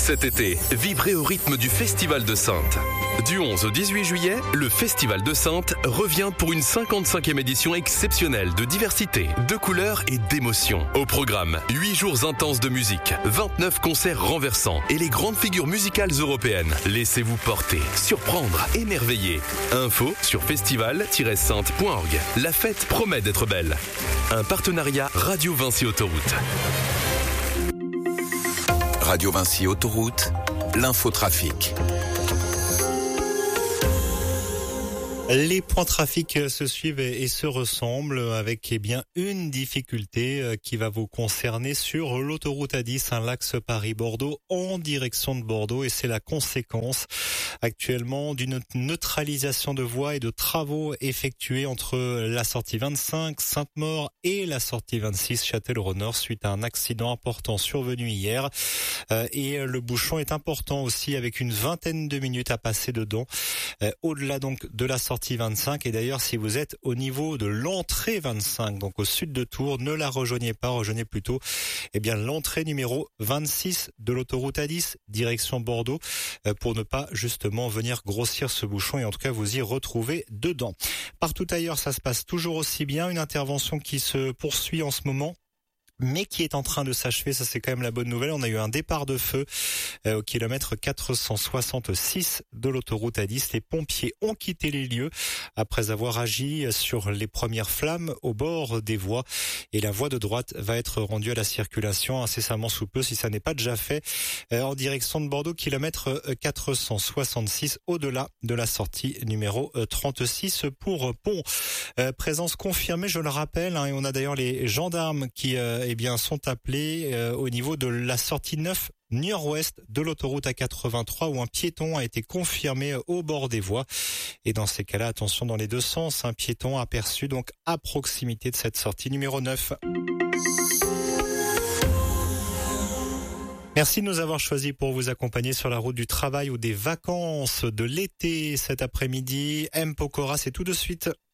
Cet été, vibrez au rythme du Festival de Saintes. Du 11 au 18 juillet, le Festival de Saintes revient pour une 55e édition exceptionnelle de diversité, de couleurs et d'émotions. Au programme, 8 jours intenses de musique, 29 concerts renversants et les grandes figures musicales européennes. Laissez-vous porter, surprendre, émerveiller. Info sur festival-sainte.org. La fête promet d'être belle. Un partenariat Radio Vinci Autoroute. Radio Vinci Autoroute, l'infotrafic. Les points trafic se suivent et se ressemblent avec une difficulté qui va vous concerner sur l'autoroute A10, l'axe Paris-Bordeaux en direction de Bordeaux, et c'est la conséquence actuellement d'une neutralisation de voies et de travaux effectués entre la sortie 25 Sainte-Maure et la sortie 26 Châtellerault-Nord suite à un accident important survenu hier, et le bouchon est important aussi avec une vingtaine de minutes à passer dedans, au-delà donc de la sortie 25. Et d'ailleurs, si vous êtes au niveau de l'entrée 25, donc au sud de Tours, ne la rejoignez pas, rejoignez plutôt l'entrée numéro 26 de l'autoroute A10 direction Bordeaux, pour ne pas justement venir grossir ce bouchon et en tout cas vous y retrouver dedans. Partout ailleurs, ça se passe toujours aussi bien, une intervention qui se poursuit en ce moment, mais qui est en train de s'achever. Ça, c'est quand même la bonne nouvelle. On a eu un départ de feu au kilomètre 466 de l'autoroute A10. Les pompiers ont quitté les lieux après avoir agi sur les premières flammes au bord des voies. Et la voie de droite va être rendue à la circulation incessamment sous peu, si ça n'est pas déjà fait, en direction de Bordeaux, kilomètre 466, au-delà de la sortie numéro 36 pour Pont. Présence confirmée, je le rappelle, et on a d'ailleurs les gendarmes qui sont appelés au niveau de la sortie 9 nord-ouest de l'autoroute A83, où un piéton a été confirmé au bord des voies. Et dans ces cas-là, attention dans les deux sens, un piéton aperçu donc à proximité de cette sortie numéro 9. Merci de nous avoir choisis pour vous accompagner sur la route du travail ou des vacances de l'été cet après-midi. M. Pokora, c'est tout de suite.